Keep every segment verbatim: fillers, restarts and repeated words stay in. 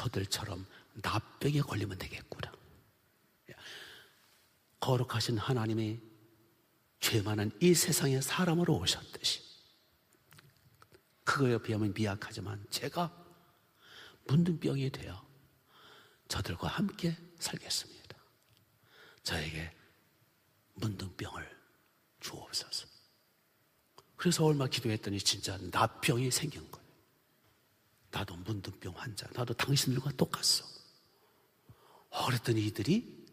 저들처럼 납병에 걸리면 되겠구나. 거룩하신 하나님이 죄 많은 이 세상에 사람으로 오셨듯이, 그거에 비하면 미약하지만 제가 문둥병이 되어 저들과 함께 살겠습니다. 저에게 문둥병을 주옵소서. 그래서 얼마 기도했더니 진짜 납병이 생긴 거예요. 나도 문둥병 환자, 나도 당신들과 똑같소. 어, 그랬더니 이들이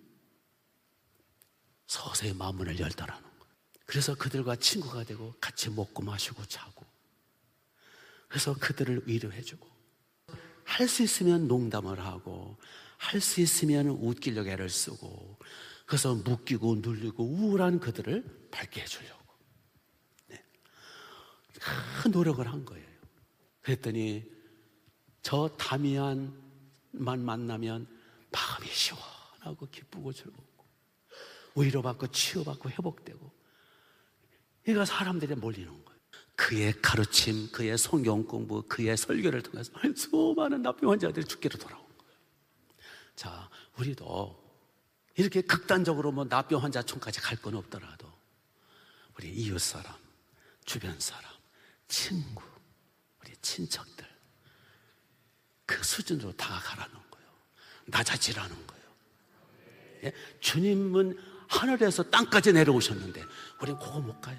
서서히 마음문을 열더라는 거예요. 그래서 그들과 친구가 되고 같이 먹고 마시고 자고, 그래서 그들을 위로해주고, 할 수 있으면 농담을 하고, 할 수 있으면 웃기려고 애를 쓰고, 그래서 묶이고 눌리고 우울한 그들을 밝게 해주려고 네. 큰 노력을 한 거예요. 그랬더니 저 다미안만 만나면 마음이 시원하고 기쁘고 즐겁고 위로받고 치유받고 회복되고, 그러니까 사람들이 몰리는 거예요. 그의 가르침, 그의 성경 공부, 그의 설교를 통해서 수많은 납병 환자들이 죽기로 돌아온 거예요. 자, 우리도 이렇게 극단적으로 뭐 납병 환자촌까지 갈 건 없더라도 우리 이웃 사람, 주변 사람, 친구, 우리 친척들, 그 수준으로 다가가라는 거예요. 낮아지라는 거예요. 예? 주님은 하늘에서 땅까지 내려오셨는데 우리는 그거 못 가요.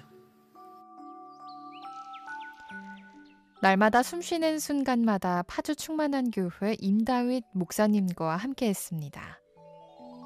날마다 숨쉬는 순간마다 파주 충만한 교회 임다윗 목사님과 함께했습니다.